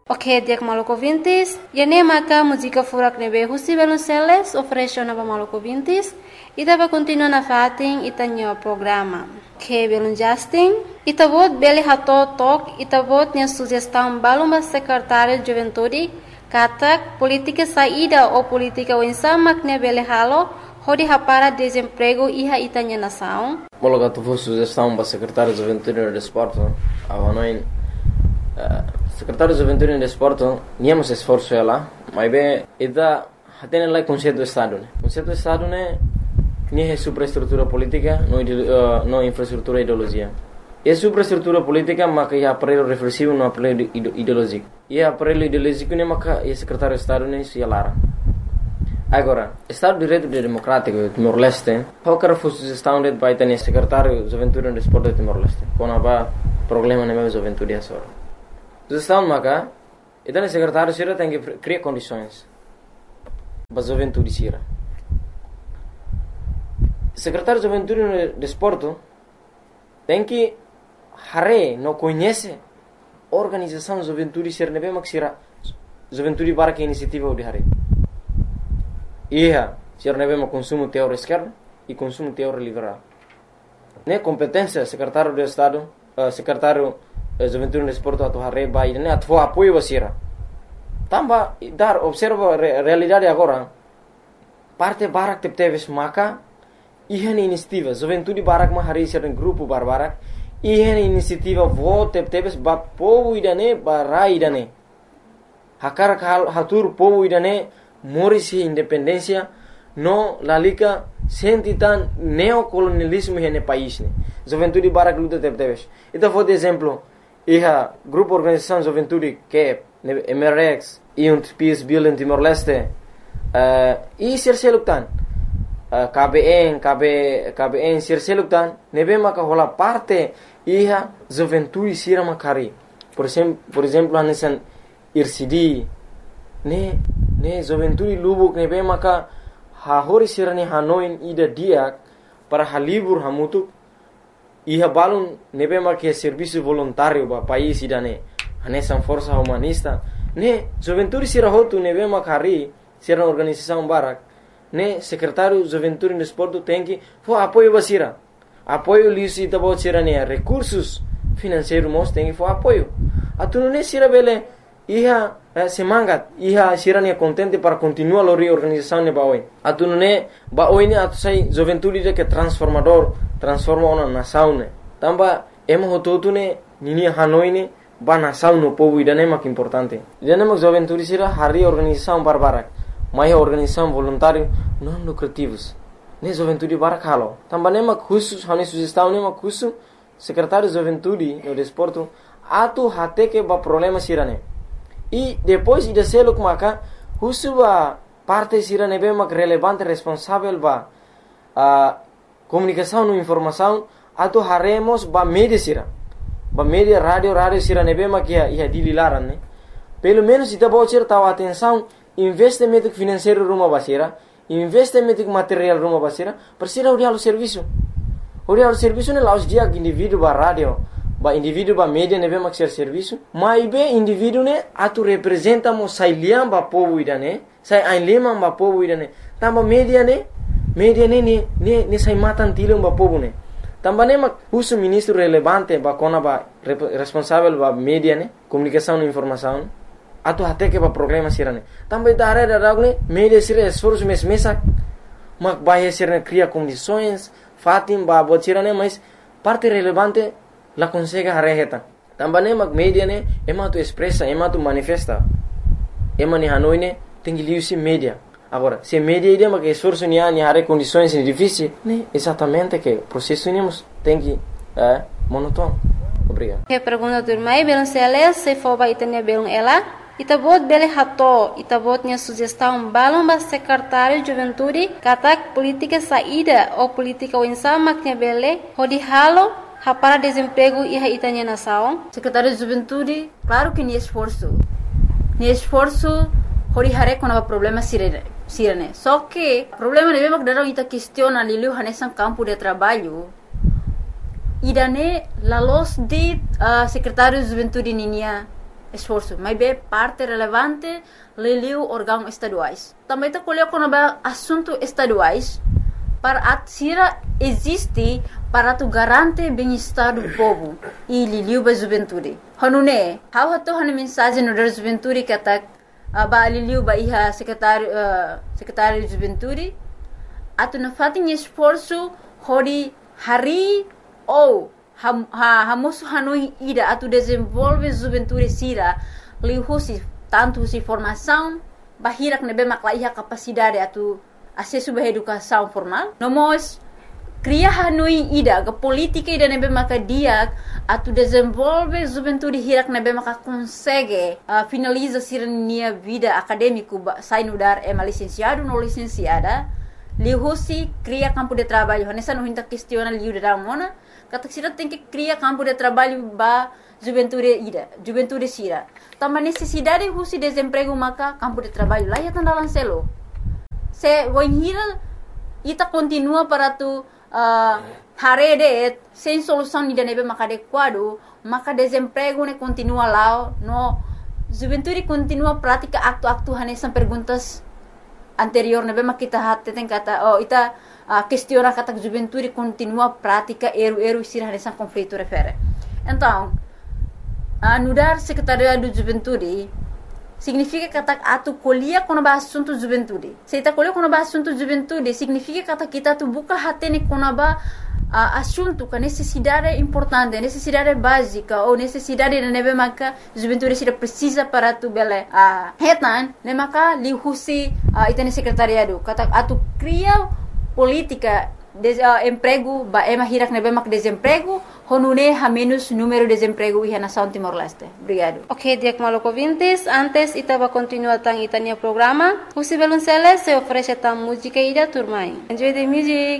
Ok, dia Maluco Vintis. Yene maka música furak nebe Husi Belunceles oferece na Maluco Vintis. Ita vai continuar na fatin itanyo programa. Que Belun Justin. Ita vot beli hato tok. Ita vot nya sugestão baluma secretário de Juventude. Katak política saída ou política wensamak ne beli halo. Hodi hapara desemprego iha itanya nação. Mologa tu vou sugestão para secretário de Juventude e Desporto. Avanoin secretário de Juventude e Desporto, niamos esforço ela, mas bem, ida tem lá conceito do Estado, né? Conceito do Estado né, nem é superestrutura política, não infraestrutura ideologia. É superestrutura política, mas é aparelho reflexivo, não aparelho ideológico. E aparelho ideológico né, mas é secretário de Estado né, se alara. Agora, Estado de Direito Democrático Timor-Leste, qualquer sugestão de vai ter secretário de Juventude e Desporto de Timor-Leste, quando há problema na minha juventude é só. Sugestão maka, então o secretário Sira tem que criar condições para a juventude Sira. O secretário de Juventude e Desporto tem que não conhece a organização de juventude Sira, não é mais Sira juventude para que iniciativa de Hare. Sira não é mais consumo teórico esquerdo e consumo teórico liberal. Ne competência secretário do Estado, secretário Juventude no Desporto atau Hare bai ne atvo apoio basira. Tamba dar observa realidade agora. Parte barak tepteves maka ihan inisiativa Juventude barak ma Hare ser grupo barbarak ihan inisiativa vo tepteves ba povo idane barai idane. Hakar hatur povo idane morisi independência no lalika sentitan neocolonialismo hene país ne. Juventude barak luta tepteves. Então vou de exemplo grupo organização Juventude que MRX e Peace Building Timor-Leste e Sirseluktan KBN Sirseluktan nebe maka hola parte Juventude Sira Makari por exemplo anesan IRCD ne Juventude Lubuk nebe maka hahori sirani Hanoi ida diak para halibur hamutuk balun nebe marque serviço voluntário ba país idane anesan força humanista ne juventude sira hotu nebe makari sira organização barak ne secretário juventude e desporto tem que apoio basira apoio lisi tabo sira ne recursos financeiros mos tem que apoio atunu ne sira bele semangat sira ne contente para continuar a reorganização ne baoi atunu ne baoi ne atusai juventude que transforma uma nação ne tamba hototu ne nini Hanoi ne ba nação no povo idane mak importante idane mak juventude sira hari organização barbarak mai organização voluntário não lucrativos ne juventude barak halo tamba ne mak khusus hani sugestão ne mak khusus secretário de juventude no desporto atu hate que ba problema sira ne e depois ida seluk maka khusus ba parte sira ne be mak relevante responsável ba comunicação e informação atau haremos ba media sira ba media radio sira nebe makia ia dililaran ne pelo menos ita bocir tahu atenção investimento financeiro rumah basira investimento material rumah basira persira urial serviço ne laus dia indivíduo ba radio ba indivíduo ba media nebe makia serviço mai be indivíduo ne atu representa mo sailiam ba povo idane sai ainlema ba povo idane tamba media ne sai matan tilung ba povo ne também mak uso ministro relevante ba kona ba responsável ba media ne comunicação e informação atu até que ba problema sirane também dare ne media sira esforço mesa mak ba sirane cria condições fatim ba botirane mas parte relevante la consegue hareheta também mak media ne tu expressa tu manifesta ni Hanoi ne tem liusi media. Agora, se media ideia mas que esforço ni hare condições difíceis, né? Exatamente que o processo tem que monótono. Obrigado. Que pergunta do irmão, belum se for ba itanya belum ela, itabot bele hato, itabotnya sugestão balão ba secretário de juventude, katak política saída ou política wensa maknya bele, hodi halo para desemprego iha itanya nação. Secretário de juventude, claro que ni esforço hori hare com problema sirene. Só que problema de mesmo que daram ita questiona lilu hanesan campo de trabalho. Idane la los de secretário de juventude ninia esforço, mas é parte relevante liliu órgãos estaduais. Também está colhendo quando é assunto estaduais para a tira existe para tu garante bem-estar do povo e liliu ba juventude. Hanune, how hato hana mensagem no da juventude que atak ba liliu ba iha secretário de juventude atu na fatin esforço hori hari ou hamosu hanui ida atu desenvolve juventude sira lihusi tanto si formação bahirak nebe maklaiha capacidade atu acesso ba educação formal nomos cria hanui ida ga política ida nebe maka dia atu desenvolve juventude hirak nebe maka consegue finaliza sirania vida acadêmico sai no dar é licenciado no licenciada lihusi cria campo de trabalho nessa não hinta questiona liu da mona kata sira tem que criar campo de trabalho ba juventude sira também necessidade husi desemprego maka campo de trabalho lá ya tandalan selo se voinhira ita continua para tu harede sem solução ni nebe maka adequado maka desemprego ne continua lá no juventude continua prática aktu hanesan perguntas anterior nebe maka kita hatte tem kata ita questiona kata juventude continua prática eru sira hanesan conflito refere então anudar secretaria do juventude significa kata atu colhia quando ba assunto juventude se ita colhia quando ba assunto juventude significa kata kita tu buka hatene quando ba assunto que necessidade importante necessidade básica ou necessidade de nebe maka juventude sira precisa para tu bele hetan ne maka lihusi itane secretariado kata atu cria política emprego ba hirak nebe mak desemprego honune ha menos número de desemprego e nação Timor-Leste. Obrigado. Ok, Diak Maloko Vintes, antes itaba continua tang itania programa. Husi Belunceles se oferece tam música ida turmai. Enjoy the music.